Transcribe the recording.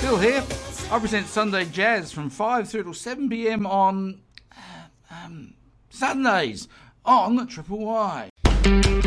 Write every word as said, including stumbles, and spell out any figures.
still here. I present Sunday Jazz from five through till seven p.m. on uh, um, Sundays on Triple Y.